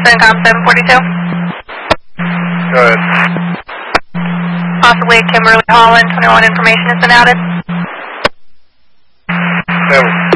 CENTCOM 742. Go ahead. Possibly Kimberly Holland, 21 information has been added. No.